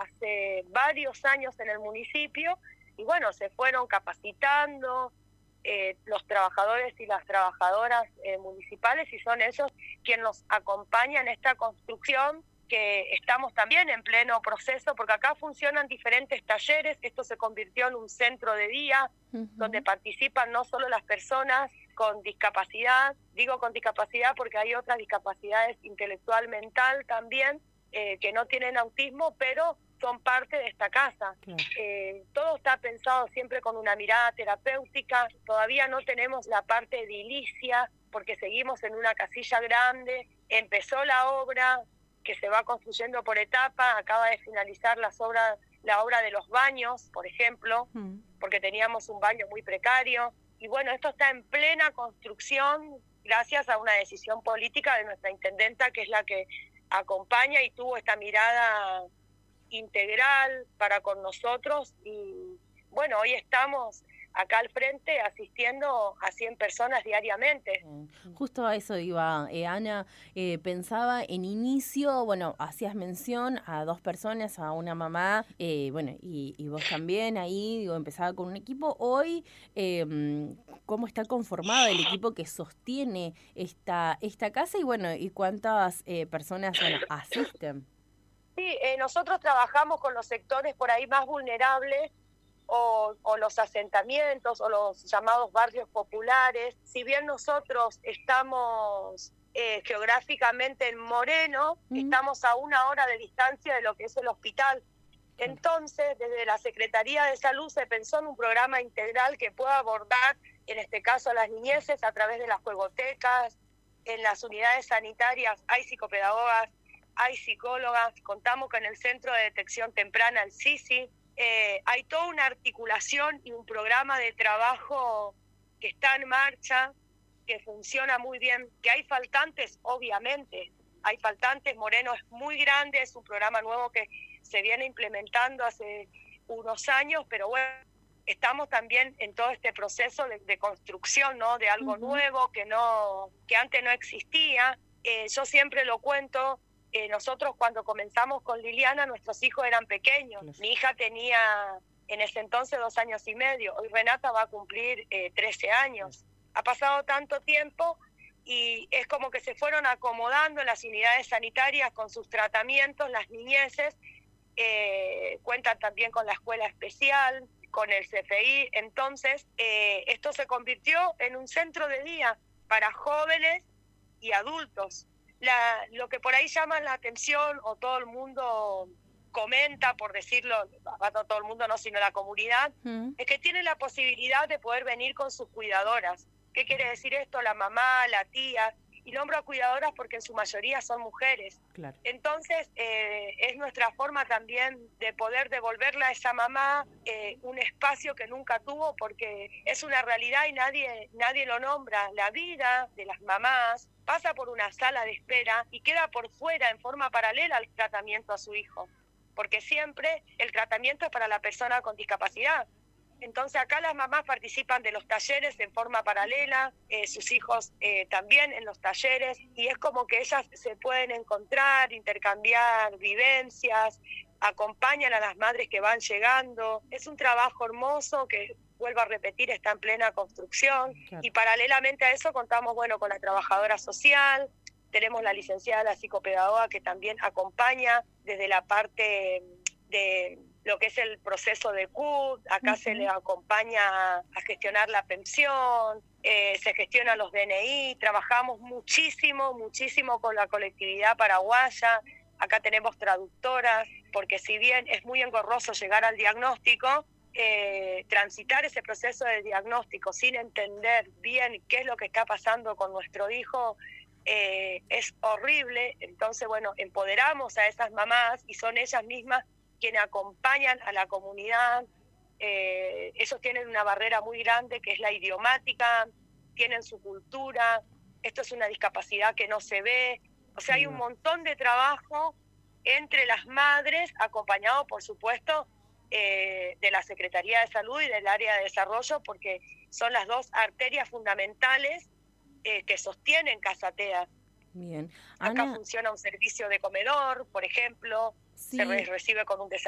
hace varios años en el municipio y bueno, se fueron capacitando los trabajadores y las trabajadoras municipales y son ellos quienes nos acompañan en esta construcción que estamos también en pleno proceso porque acá funcionan diferentes talleres, esto se convirtió en un centro de día donde participan no solo las personas con discapacidad, digo con discapacidad porque hay otras discapacidades intelectual, mental también, que no tienen autismo, pero son parte de esta casa. Claro. Todo está pensado siempre con una mirada terapéutica, todavía no tenemos la parte edilicia porque seguimos en una casilla grande, empezó la obra que se va construyendo por etapa, acaba de finalizar la obra de los baños, por ejemplo, porque teníamos un baño muy precario, y bueno, esto está en plena construcción gracias a una decisión política de nuestra intendenta, que es la que acompaña y tuvo esta mirada integral para con nosotros y bueno, hoy estamos acá al frente asistiendo a 100 personas diariamente. Justo a eso iba, Ana, pensaba en inicio, bueno, hacías mención a 2 personas, a una mamá, bueno, y vos también ahí, digo, empezaba con un equipo. Hoy, ¿cómo está conformado el equipo que sostiene esta casa y bueno, y cuántas personas, bueno, asisten? Sí, nosotros trabajamos con los sectores por ahí más vulnerables o los asentamientos o los llamados barrios populares. Si bien nosotros estamos geográficamente en Moreno, estamos a 1 hora de distancia de lo que es el hospital. Entonces, desde la Secretaría de Salud se pensó en un programa integral que pueda abordar, en este caso, a las niñeces a través de las juegotecas, en las unidades sanitarias hay psicopedagogas, hay psicólogas, contamos con el Centro de Detección Temprana, el CISI, hay toda una articulación y un programa de trabajo que está en marcha, que funciona muy bien, que hay faltantes, obviamente, hay faltantes, Moreno es muy grande, es un programa nuevo que se viene implementando hace unos años, pero bueno, estamos también en todo este proceso de construcción, ¿no? De algo nuevo que antes no existía. Yo siempre lo cuento, nosotros cuando comenzamos con Liliana, nuestros hijos eran pequeños. Mi hija tenía en ese entonces 2 años y medio. Hoy Renata va a cumplir 13 años. Ha pasado tanto tiempo y es como que se fueron acomodando en las unidades sanitarias con sus tratamientos, las niñeces. Cuentan también con la escuela especial, con el CFI. Entonces, esto se convirtió en un centro de día para jóvenes y adultos. Lo que por ahí llama la atención o todo el mundo comenta, por decirlo, no todo el mundo no, sino la comunidad, es que tiene la posibilidad de poder venir con sus cuidadoras. ¿Qué quiere decir esto? La mamá, la tía, y nombro a cuidadoras porque en su mayoría son mujeres. Claro. Entonces, es nuestra forma también de poder devolverle a esa mamá un espacio que nunca tuvo, porque es una realidad y nadie lo nombra. La vida de las mamás pasa por una sala de espera y queda por fuera en forma paralela al tratamiento a su hijo, porque siempre el tratamiento es para la persona con discapacidad. Entonces acá las mamás participan de los talleres en forma paralela, sus hijos también en los talleres, y es como que ellas se pueden encontrar, intercambiar vivencias, acompañan a las madres que van llegando. Es un trabajo hermoso que, vuelvo a repetir, está en plena construcción. Claro. Y paralelamente a eso contamos, bueno, con la trabajadora social, tenemos la licenciada, la psicopedagoga que también acompaña desde la parte de lo que es el proceso de CUT, acá se le acompaña a gestionar la pensión, se gestionan los DNI, trabajamos muchísimo con la colectividad paraguaya, acá tenemos traductoras, porque si bien es muy engorroso llegar al diagnóstico, transitar ese proceso de diagnóstico sin entender bien qué es lo que está pasando con nuestro hijo, es horrible. Entonces, bueno, empoderamos a esas mamás y son ellas mismas quienes acompañan a la comunidad. Ellos tienen una barrera muy grande que es la idiomática, tienen su cultura, esto es una discapacidad que no se ve, o sea, hay un montón de trabajo entre las madres, acompañado por supuesto de la Secretaría de Salud y del área de desarrollo, porque son las 2 arterias fundamentales que sostienen Casa TEA. Bien. Acá Ana, funciona un servicio de comedor, por ejemplo, sí. Se recibe con un desayuno